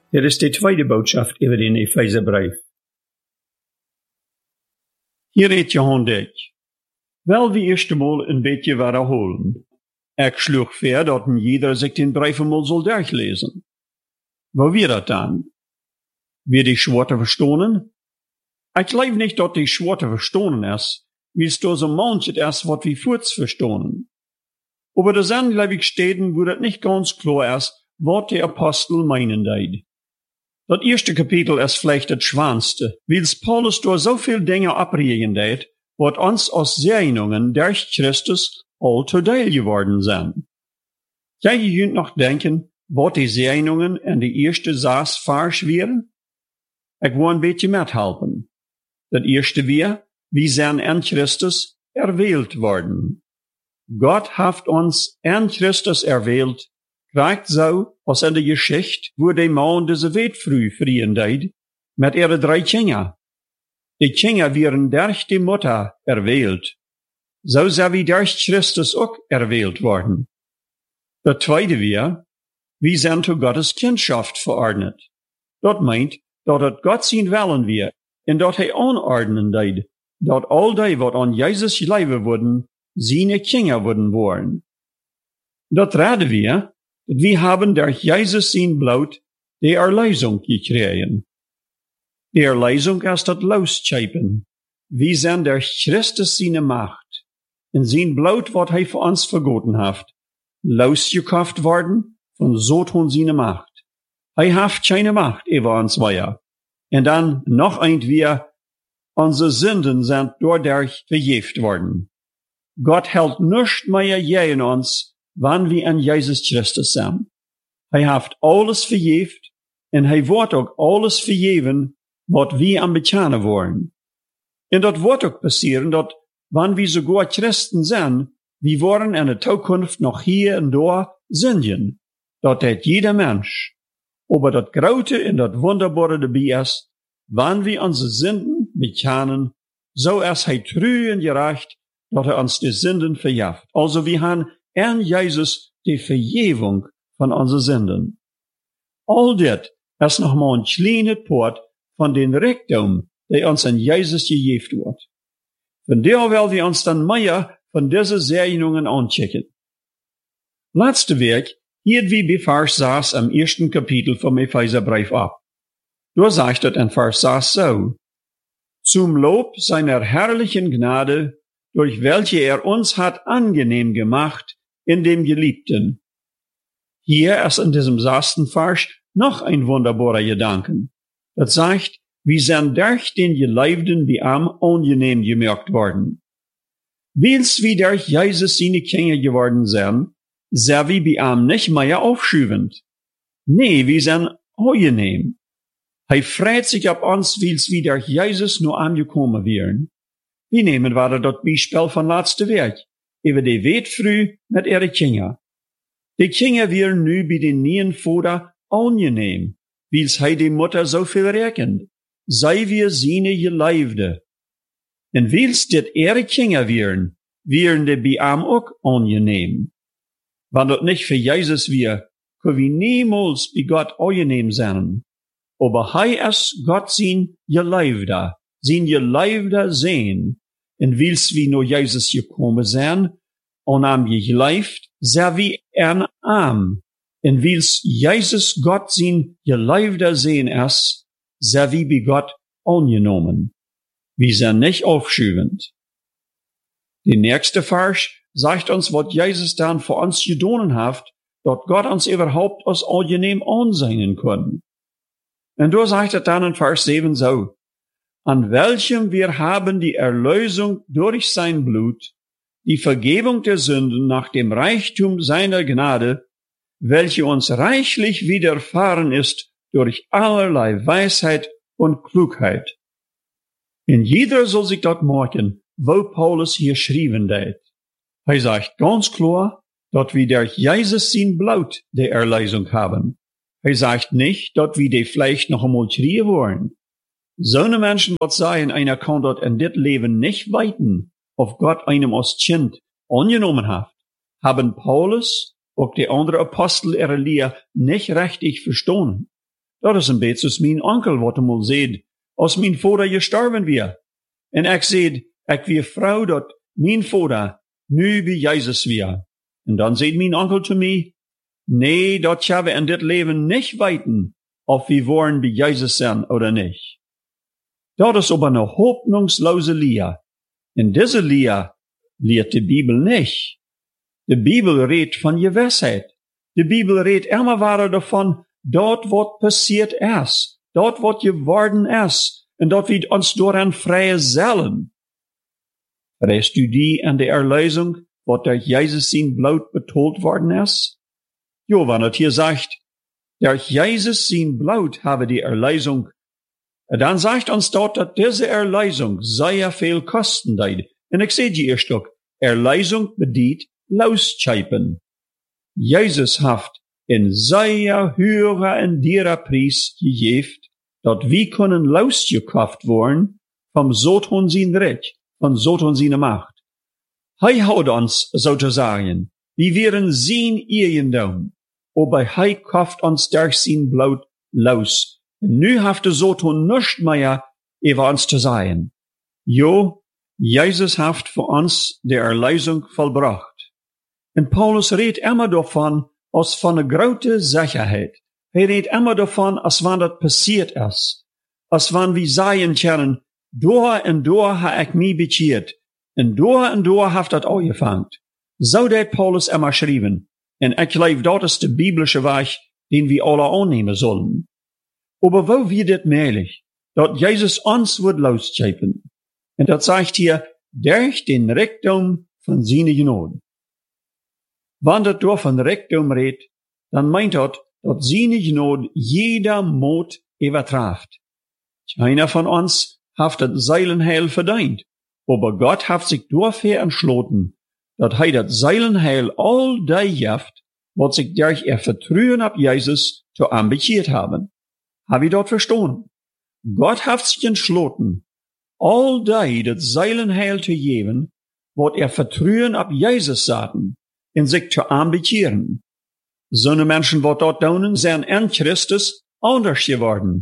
Dit is de tweede boodschap over den Epheserbrief. Hier redt Johan Dijk. Wel wie eerst eenmaal een beetje herholen. Ik sloeg voor dat jeder zich den brief eenmaal zal durchlezen. Wo wir dat dan? Wir die Schwarte verstonen? Ik geloof niet dat die Schwarte verstonen is, wie es da so manches ist, wat wie voorts verstonen. Aber da sind, glaube ich, Steden, wo das nicht ganz klar ist, wat der Apostel meinen deed. Das erste Kapitel ist vielleicht das schwanste, weil Paulus da so viel Dinge abregen deed, wat uns aus Segnungen durch Christus all zu Teil geworden sind. Jij kunt noch denken, wat die Segnungen in die erste 6 Vers wären? Ich will ein bisschen mithelfen. Das erste wir sind in Christus erwählt worden. Gott hat uns in Christus erwählt, gleich so, als in der Geschichte, wo die Mann diese Welt früh frieren deed, mit ihren 3 Kindern. Die Kinder wären durch die Mutter erwählt. So sind wir durch Christus auch erwählt worden. Das zweite wir sind zu Gottes Kindschaft verordnet. Das meint, dat Gott sein Willen wir, en dat hij anordnen deed, dat all die wat aan Jezus geloven worden, seine Kinder worden worden. Dat raden wir, dat wir haben durch Jesus sein Blut die Erlösung gekregen. Die Erlösung ist das Losschepen. Wir sind durch Christus seine Macht, in sein Blut, wat hij für uns vergoten hat, losgekauft worden von Satan seine Macht. Hij hat keine Macht über uns weiter. Und dann noch ein wir, unsere Sünden sind dadurch vergeben worden. Gott hält nichts mehr gegen uns, wann wir in Jesus Christus sind. Hij hat alles vergeben, und hij wird auch alles vergeben, was wir am bekennen wollen. Und das wird auch passieren, dass, wann wir sogar Christen sind, wir wollen in der Zukunft noch hier und da sündigen. Das hat jeder Mensch. Aber das Grote und das Wunderbare dabei ist, wann wir unsere Sünden bekennen, so ist hij treu und gerecht, dass uns die Sünden vergibt. Also wir haben in Jesus die Vergebung von unseren Sünden. All das ist noch mal ein kleiner Part von den Reichtum, der uns in Jesus gegeben wird. Von der wollen wir uns dann mehr von diesen Segnungen anschauen. Letzte Woche hielt wir bei Vers 6 am ersten Kapitel vom Epheserbrief ab. Da sagt es in Vers 6 so: Zum Lob seiner herrlichen Gnade, durch welche er uns hat angenehm gemacht in dem Geliebten. Hier ist in diesem 6. Vers noch ein wunderbarer Gedanken. Das sagt, wir sind durch den Geliebten wie am angenehm gemacht worden. Weil's wir durch Jesus seine Kinder geworden sind wir bei ihm nicht mehr aufschübend. Nee, wir sind angenehm. Hij freut sich auf uns, weil's wir durch Jesus nur angekommen wären. Wir nehmen weiter das Beispiel von letzte Woche, über die Wetfrüh mit ihren Kindern. Die Kinder wären nu bei den neuen Vater angenehm, weil's hij die Mutter so viel rechnet. Sei wir seine Geliebte. Und weil's dit ihre Kinder wären die bei ihm auch angenehm. Wenn das nicht für Jesus wäre, können wir niemals bei Gott angenehm sein. Aber hij ist Gott sein Geliebter sehen. Und weil's wir nur Jesus gekommen sind, und am geleift, sind wir in ihm. Und weil's Jesus Gott sein Geliebter sehen ist, sind wir bei Gott angenommen. Wir sind nicht aufschübend. Die nächste Vers sagt uns, was Jesus dann für uns getan hat, dass Gott uns überhaupt als angenehm ansehen kann. Und da sagt er dann in Vers 7 so: An welchem wir haben die Erlösung durch sein Blut, die Vergebung der Sünden nach dem Reichtum seiner Gnade, welche uns reichlich widerfahren ist durch allerlei Weisheit und Klugheit. Und jeder soll sich dort merken, wo Paulus hier schreiben deed. Hij sagt ganz klar, dass wir durch Jesus sein Blut die Erlösung haben. Hij sagt nicht, dass wir die vielleicht noch einmal schreien wollen. So eine Menschen, was sagen, einer kann dort in dit Leben nicht weiten, auf Gott einem als Kind angenommen hat, haben Paulus und die anderen Apostel ihre Lehre nicht richtig verstanden. dat is een beetje als mijn onkel, wat hem al zei, als mijn vader gestorven weer. En ik zei, ik weer vrouw dat mijn vader nu bij Jezus weer. En dan zei mijn onkel zu mij, nee, dat gaan we in dit leven niet weten, of we worden bij Jezus zijn oder niet. Dat is aber eine hoffnungslose Leer. In deze Leer leert de Bibel nicht. De Bibel redt van Gewissheit. De Bibel redt immer weiter davon, dat wat passiert is, dat wat geworden is, en dat we ons daaraan vrije zullen. Reist u die aan de Erlösung, wat durch Jesus zijn bloed betoeld worden is? Jo, wanneer het hier zegt, durch Jesus zijn bloed hebben die Erlösung, dan zegt ons dat deze Erlösung sehr veel kosten deed. En ik zeg je eerst ook, Erlösung bedient loschepen. Jezus heeft een sehr höhere en dierer Preis gegeven, dat we kunnen losgekauft worden vom Satan zijn recht, von Satan zijn macht. Hij houdt ons, zo te zeggen, wie wären zijn eigendom, aber hij kauft ons durch zijn bloed los. En nu heeft de Satan nichts mehr über ons te zeggen. Jo, Jezus heeft voor ons de Erlösung vollbracht. En Paulus redt immer davon, als van een grote Sicherheit. Hij redt immer davon, als wanneer dat passiert is. Als wanneer we zeggen kunnen, door en door ha ik mij bekeerd. En door heeft dat aangevangen. Zo deed Paulus immer schrijven. En ik geloof dat is de biblische weg, den we alle aannemen zullen. Aber wo wird dit möglich, dat Jezus ons wordt losschepen? En dat zegt hier, durch den Reichtum von seiner Gnade. Wanneer het door van Reichtum redt, dan meint dat seine Gnade jeder Mut übertrifft. Keiner von uns hat das Seelenheil verdient, aber Gott hat sich dafür entschlossen, dat hij dat Seelenheil all die gibt, wat sich durch ihr Vertrauen auf Jesus zu ambitioniert haben. Hab ich dort verstanden? Gott hat sich entschlossen, all die das Seelenheil zu geben, wat ihr Vertrauen auf Jesus hatten, in sich zu ambitionieren. So eine Menschen, wat dort tun, sind in Christus anders geworden.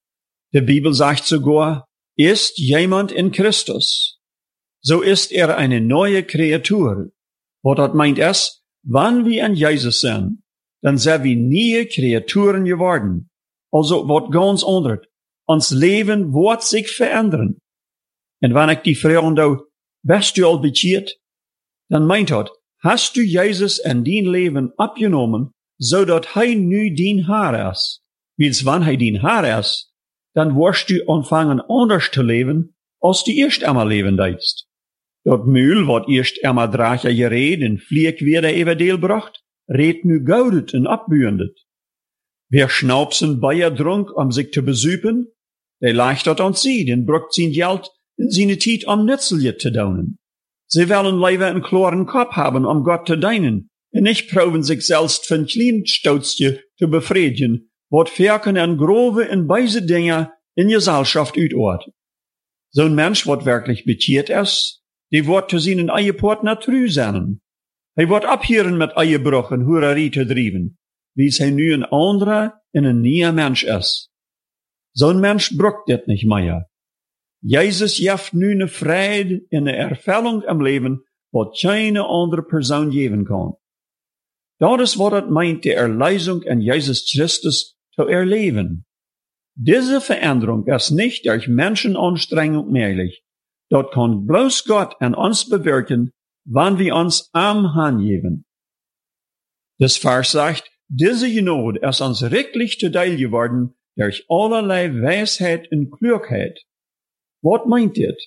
Die Bibel sagt sogar, ist jemand in Christus, so ist eine neue Kreatur. Wat dat meint es, wann wir in Jesus sind, dann sind wir neue Kreaturen geworden. Also wat ganz anders. Ons Leben wird sich verändern. Und wenn ich die frage, bist du all bekeerd? Dann meint dat, hast du Jesus in dein Leben abgenommen, so dat hij nu dein Herr ist? Wils wann hij dein Herr ist, dann wirst du anfangen anders zu leben, als du erst einmal leben deitst. Dat Mühl, wat erst einmal drache gered en vlieg wieder über deel bracht, red nu goudet en abbuendet. Wer Schnapsen Bayer drunk, sich zu besüpen, der leicht dat an sie, den brucht sein Geld in seine Tiet nützlich zu daunen. Sie wollen lieber einen klaren Kopf haben, Gott zu dienen, und nicht proben sich selbst von Kleinstautstje zu befriedigen, wat verken en grove en beise Dinge in Gesellschaft uitort. Zo'n Mensch, wat wirklich bekeerd is, die wordt zu seinen Eiepoort true zijn. Hij wordt abhieren met Eiebruch en Hurerie te drijven, wie hij nu een andere en een nieuwe Mensch is. Zo'n Mensch brukt dit niet meer. Jezus geeft nu een vrede en een ervulling im Leben, wat geen andere persoon geven kan. Dat is wat het meint, de Erlösung in Jesus Christus zu erleben. Diese Veränderung ist nicht durch Menschenanstrengung möglich. Dort kann bloß Gott an uns bewirken, wann wir uns am Hand geben. Das Vers sagt, diese Gnade ist uns reichlich zuteil geworden durch allerlei Weisheit und Klugheit. Was meint dit?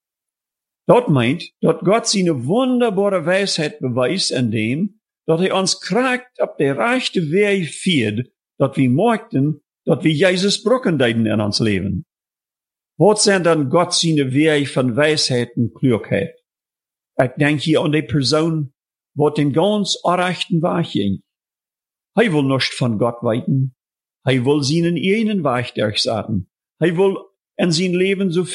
Dat meint, dat Gott seine wunderbare Weisheit beweist in dem, dat hij ons kracht op de rechte weg viert, dat we merkten, dat we Jezus brokken deiden in ons leven. Wat zijn dan Gott seine weg van Weisheit en Klugheit? Ik denk hier aan die persoon, wat den ganz orechten Weg ging. Hij wil nicht van Gott weten. Hij wil seinen eigenen Weg durchsagen. Hij wil in zijn leven so